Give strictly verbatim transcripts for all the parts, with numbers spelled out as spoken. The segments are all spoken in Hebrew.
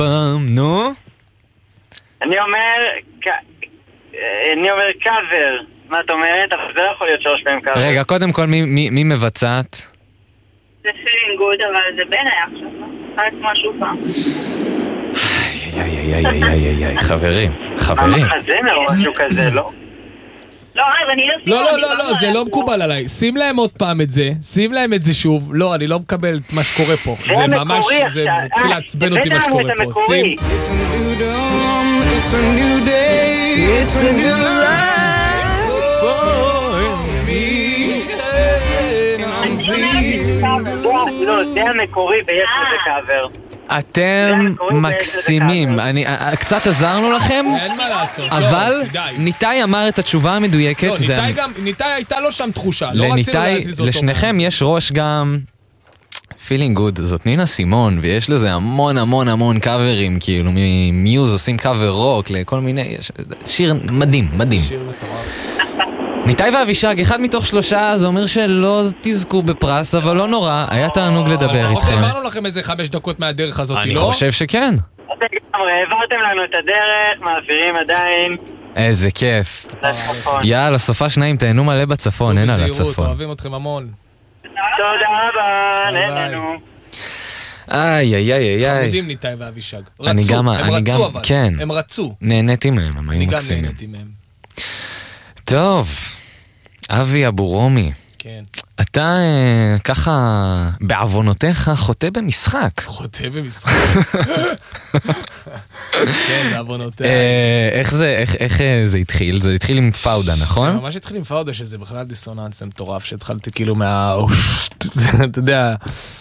פעם, נו? אני אומר, אני אומר קאבר. מה את אומרת? אבל זה לא יכול להיות שלוש פעמים קאבר. רגע, קודם כל, מי, מי, מי מבצעת? זה פילינג גוד, אבל זה בין היה עכשיו, לא? חלק משהו פעם. איי, איי, איי, איי, איי, איי, חברים, חברים. המחזמר או משהו כזה, לא? לא, אז אני לא... לא, לא, לא, לא, זה לא מקובל עליי. שים להם עוד פעם את זה, שים להם את זה שוב. לא, אני לא מקבל את מה שקורה פה. זה ממש, זה מתחיל לעצבן אותי מה שקורה פה. שים... It's a new day, it's a new life for me. לא, זה המקורי ויש לזה קאבר. אתם מקסימים, אני קצת עזרנו לכם, אין מה לעשות, אבל ניתאי אמר את התשובה המדויקת. לא, ניתאי גם, ניתאי הייתה לו שם תחושה, לא רצינו להזיז אותו. לשניכם יש ראש גם פילינג גוד, זאת נינה סימון, ויש לזה המון המון המון קאברים, כאילו מיוז עושים קאבר רוק לכל מיני, שיר מדהים, מדהים. שיר מטורף. ניתאי ואבישג, אחד מתוך שלושה, זה אומר שלא תזכו בפרס, אבל לא נורא, היה תענוג לדבר איתכם. העברנו לכם איזה חמש דקות מהדרך הזאת, לא? אני חושב שכן. העברתם לנו את הדרך, מעבירים עדיין. איזה כיף. יאללה, סופה שניים, תהנו מלא בצפון, אין על הצפון. אוהבים אתכם המון. תודה רבה, נהננו. איי, איי, איי, איי. חמודים ניתאי ואבישג. אני גם, הם אני גם, רצו אבל. כן. הם רצו. נהניתי מהם, הם היו מקסימים. אני גם נהניתי מהם. טוב, אבי אבו רומי. כן. אתה ככה בעוונותיך חוטא במשחק. חוטא במשחק. כן, בעוונותיך. איך זה, איך, איך זה התחיל? זה התחיל עם פאודה, נכון? זה ממש התחיל עם פאודה, שזה בכלל דיסוננס מטורף, שהתחלתי כאילו מה... אתה יודע,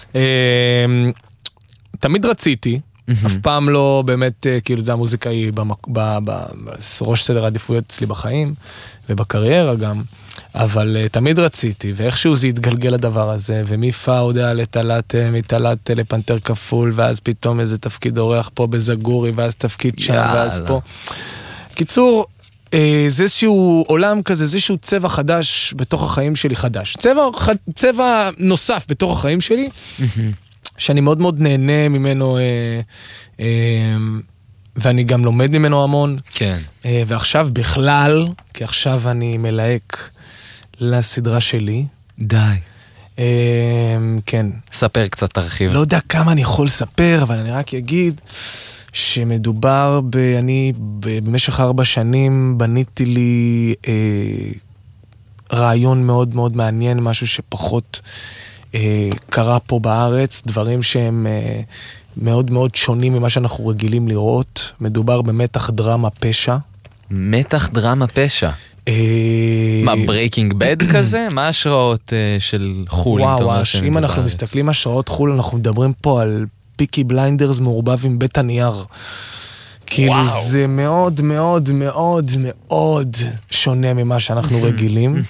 תמיד רציתי, אף פעם לא באמת, כאילו, זה המוזיקה היא בראש סדר העדיפויות אצלי בחיים, ובקריירה גם. אבל uh, תמיד רציתי, ואיכשהו זה התגלגל לדבר הזה, ומפאודה לטלט, מטלט לפנתר כפול, ואז פתאום איזה תפקיד אורח פה בזגורי, ואז תפקיד שם, יאללה. ואז פה. קיצור, אה, זה איזשהו עולם כזה, זה איזשהו צבע חדש בתוך החיים שלי חדש. צבע, ח, צבע נוסף בתוך החיים שלי, שאני מאוד מאוד נהנה ממנו, אה, אה, ואני גם לומד ממנו המון. כן. אה, ועכשיו בכלל, כי עכשיו אני מלהק לסדרה שלי. די. אה, כן. ספר קצת תרחיב. לא יודע כמה אני יכול לספר, אבל אני רק אגיד שמדובר ב... אני במשך ארבע שנים בניתי לי אה, רעיון מאוד מאוד מעניין, משהו שפחות אה, קרה פה בארץ, דברים שהם אה, מאוד מאוד שונים ממה שאנחנו רגילים לראות. מדובר במתח דרמה פשע. מתח דרמה פשע. מה, ברייקינג בד כזה? מה השראות של חול? וואו, אם אנחנו מסתכלים השראות חול, אנחנו מדברים פה על פיקי בליינדרס מעורבב עם בית הנייר. כאילו זה מאוד מאוד מאוד מאוד שונה ממה שאנחנו רגילים.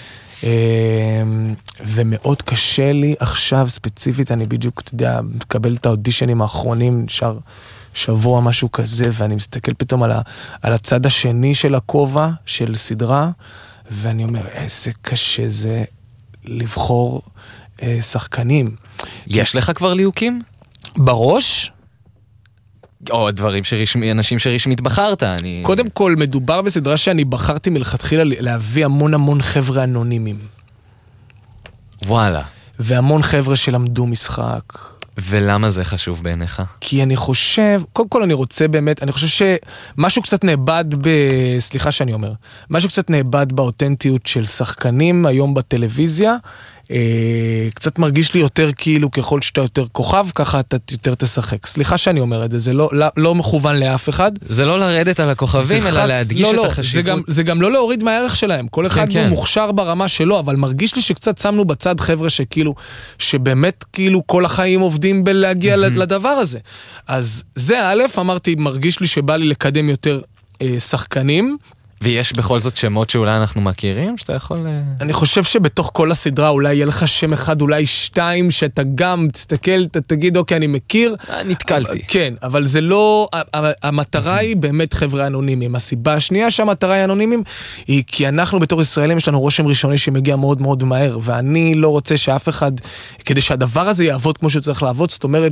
ומאוד קשה לי עכשיו ספציפית, אני בדיוק, אתה יודע, מקבל את האודישנים האחרונים, שר... שבוע משהו כזה, ואני מסתכל פתאום על, ה, על הצד השני של הכובע, של סדרה, ואני אומר, איזה קשה זה לבחור אה, שחקנים. יש כי... לך כבר ליהוקים? בראש? או דברים שרשמי, אנשים שרשמית בחרת, אני... קודם כל, מדובר בסדרה שאני בחרתי מלכתחילה להביא המון המון חבר'ה אנונימיים. וואלה. והמון חבר'ה שלמדו משחק. ולמה זה חשוב בעיניך? כי אני חושב, קודם כל אני רוצה באמת, אני חושב שמשהו קצת נאבד ב... סליחה שאני אומר, משהו קצת נאבד באותנטיות של שחקנים היום בטלוויזיה, אה, קצת מרגיש לי יותר כאילו ככל שאתה יותר כוכב, ככה אתה יותר תשחק. סליחה שאני אומר את זה, זה לא, לא, לא מכוון לאף אחד. זה לא לרדת על הכוכבים, אלא חס... להדגיש לא, את לא, החשיבות. זה גם, זה גם לא להוריד מהערך שלהם, כל אחד כן, הוא כן. מוכשר ברמה שלו, אבל מרגיש לי שקצת שמנו בצד חבר'ה שכאילו, שבאמת כאילו כל החיים עובדים בלהגיע לדבר הזה. אז זה א', אמרתי, מרגיש לי שבא לי לקדם יותר אה, שחקנים, ויש בכל זאת שמות שאולי אנחנו מכירים, שאתה יכול... אני חושב שבתוך כל הסדרה אולי יהיה לך שם אחד, אולי שתיים, שאתה גם תסתכל, אתה תגיד, אוקיי, אני מכיר. נתקלתי. כן, אבל זה לא... המטרה היא באמת חבר'ה אנונימיים. הסיבה השנייה שהמטרה היא אנונימיים, היא כי אנחנו בתור ישראלים, יש לנו רושם ראשוני שמגיע מאוד מאוד מהר, ואני לא רוצה שאף אחד, כדי שהדבר הזה יעבוד כמו שצריך לעבוד, זאת אומרת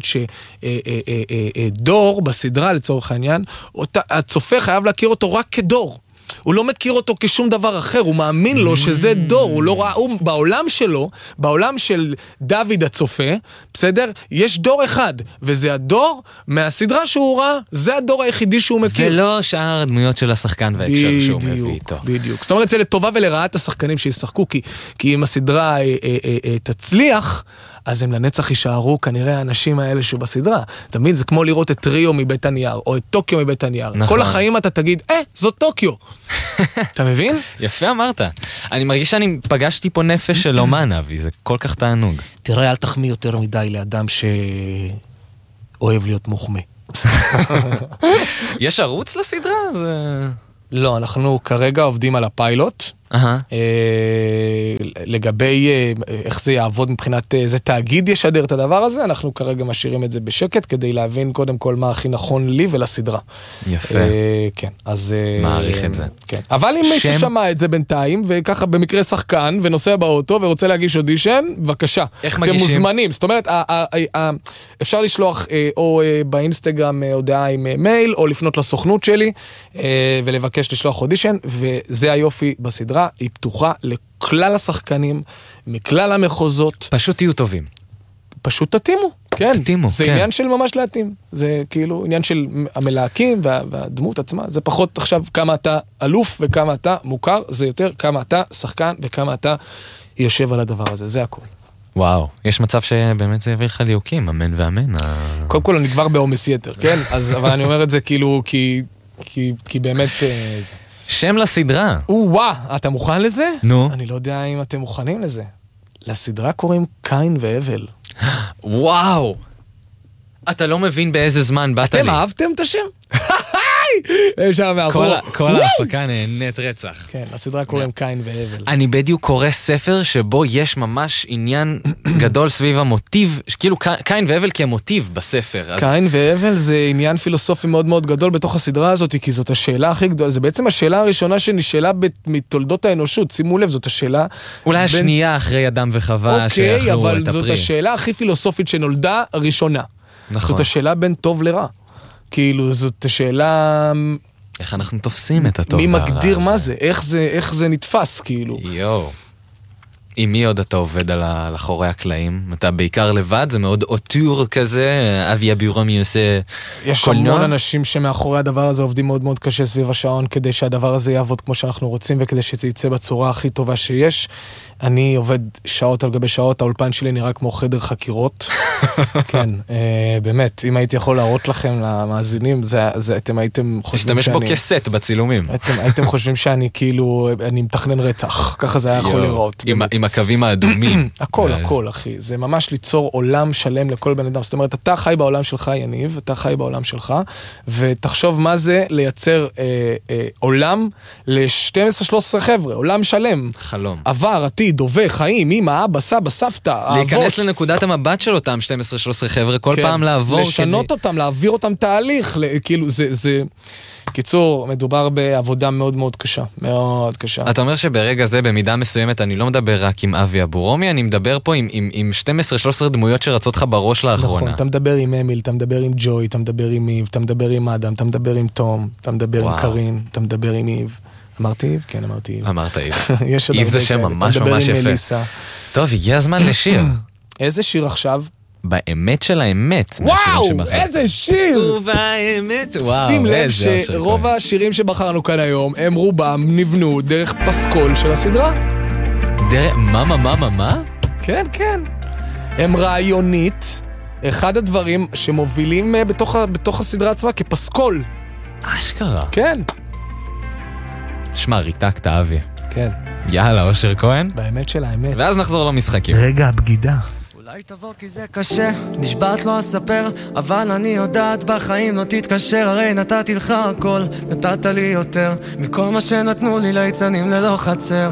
שדור בסדרה, לצורך העניין, הצופה חייב להכיר אותו רק כדור. הוא לא מכיר אותו כשום דבר אחר, הוא מאמין לו שזה דור, הוא לא ראה, הוא בעולם שלו, בעולם של דוד הצופה, בסדר? יש דור אחד, וזה הדור מהסדרה שהוא ראה, זה הדור היחידי שהוא מכיר. ולא שאר הדמויות של השחקן והקשר שהוא מביא איתו. בדיוק, זאת אומרת, זה לטובה ולרעת השחקנים שישחקו, כי, כי אם הסדרה אה, אה, אה, תצליח, אז הם לנצח יישארו כנראה האנשים האלה שבסדרה. תמיד זה כמו לראות את טריו מבית הנייר, או את טוקיו מבית הנייר. נכון. כל החיים אתה תגיד, אה, זאת טוקיו. אתה מבין? יפה אמרת. אני מרגיש שאני פגשתי פה נפש של אומן, אבי, זה כל כך תענוג. תראה, אל תחמיא יותר מדי לאדם שאוהב להיות מוחמא. יש ערוץ לסדרה? זה... לא, אנחנו כרגע עובדים על הפיילוט. לגבי איך זה יעבוד מבחינת איזה תאגיד ישדר את הדבר הזה, אנחנו כרגע משאירים את זה בשקט כדי להבין קודם כל מה הכי נכון לי ולסדרה. יפה. כן, אז... מעריך את זה. כן. אבל אם מישהו שמע את זה בינתיים, וככה במקרה שחקן, ונוסע באוטו ורוצה להגיש אודישן, בבקשה. איך מגישים? אתם מוזמנים. זאת אומרת, אפשר לשלוח או באינסטגרם הודעה עם מייל, או לפנות לסוכנות שלי, ולבקש לשלוח אודישן, וזה היופי בסדרה. היא פתוחה לכלל השחקנים, מכלל המחוזות. פשוט תהיו טובים. פשוט תתימו, כן. תתימו, זה כן. עניין של ממש להתאים. זה כאילו עניין של המלהקים וה, והדמות עצמה. זה פחות עכשיו כמה אתה אלוף וכמה אתה מוכר, זה יותר כמה אתה שחקן וכמה אתה יושב על הדבר הזה. זה הכל. וואו, יש מצב שבאמת זה יביא לך ליהוקים, אמן ואמן. קודם כל אני כבר בעומס יתר, כן? אז, אבל אני אומר את זה כאילו, כי, כי, כי באמת... זה... שם לסדרה. וואה, אתה מוכן לזה? נו. אני לא יודע אם אתם מוכנים לזה. לסדרה קוראים קין והבל. וואו. אתה לא מבין באיזה זמן באת לי. אתם אהבתם את השם? כל ההפקה נהנית רצח. כן, הסדרה קוראים קין והבל. אני בדיוק קורא ספר שבו יש ממש עניין גדול סביב המוטיב, כאילו קין והבל כמוטיב בספר. קין והבל זה עניין פילוסופי מאוד מאוד גדול בתוך הסדרה הזאת, כי זאת השאלה הכי גדולה, זה בעצם השאלה הראשונה שנשאלה מתולדות האנושות, שימו לב, זאת השאלה... אולי השנייה אחרי אדם וחווה שאכלו את הפרי. אוקיי, אבל זאת השאלה הכי פילוסופית שנולדה ראשונה. זאת השאלה בין טוב לרע. כאילו, זאת השאלה... איך אנחנו תופסים את הטוב והרע הזה? מי מגדיר הזה? מה זה? איך זה, איך זה נתפס, כאילו? יו. עם מי עוד אתה עובד על אחורי הקלעים? אתה בעיקר לבד? זה מאוד אוטור כזה? אבי אבירומי עושה יש קולנוע? המון אנשים שמאחורי הדבר הזה עובדים מאוד מאוד קשה סביב השעון, כדי שהדבר הזה יעבוד כמו שאנחנו רוצים, וכדי שזה יצא בצורה הכי טובה שיש. אני עובד שעות על גבי שעות, האולפן שלי נראה כמו חדר חקירות. כן, באמת, אם הייתי יכול להראות לכם למאזינים, זה, זה, אתם הייתם חושבים תשתמש שאני... בו כסט בצילומים. אתם, הייתם חושבים שאני כאילו, אני מתכנן רצח, ככה זה היה יכול לראות. עם, עם הקווים האדומים. הכל, הכל, אחי. זה ממש ליצור עולם שלם לכל בן אדם. זאת אומרת, אתה חי בעולם שלך, יניב, אתה חי בעולם שלך, ותחשוב מה זה לייצר אה, אה, עולם ל-שתים עשרה שלוש עשרה חבר'ה, עולם שלם. חלום. עבר, עתיד, הווה, חיים, אמא, אבא, סבא, סבתא, להיכנס לנקודת המבט של אותם שתים עשרה שלוש עשרה חבר'ה, כל כן, פעם לעבור. לשנות כדי... אותם, להעביר אותם תהליך, כאילו, זה, זה... קיצור, מדובר בעבודה מאוד מאוד קשה, מאוד קשה. אתה אומר שברגע זה, במידה מסוימת, אני לא מדבר רק עם אבי אבורומי, אני מדבר פה עם, עם, עם שתים עשרה שלוש עשרה דמויות שרצות לך בראש לאחרונה. נכון, אתה מדבר עם אמיל, אתה מדבר עם ג'וי, אתה מדבר עם איב, אתה מדבר עם אדם, אתה מדבר עם תום, אתה מדבר וואו. עם קרין, אתה מדבר עם איב. אמרתי איב? כן, אמרתי איב. אמרת איב. איב זה שם ממש ממש יפה. אליסה. טוב, הגיע הזמן לשיר. איזה שיר עכשיו? באמת של האמת. וואו, איזה שיר! ובאמת, וואו. שים לב שרוב השירים שבחרנו כאן היום, הם רובם נבנו דרך פסקול של הסדרה. דרך, מה, מה, מה, מה, מה? כן, כן. הם רעיונית, אחד הדברים שמובילים בתוך, בתוך הסדרה עצמה כפסקול. אשכרה. כן. שמע, ריתקת אבי. כן. יאללה, אושר כהן. באמת של האמת. ואז נחזור למשחקים. רגע הבגידה. אולי תבוא כי זה קשה, נשבעת לא אספר, אבל אני יודעת בחיים לא תתקשר, הרי נתתי לך הכל, נתת לי יותר מכל מה שנתנו לי ליצנים ללא חצר.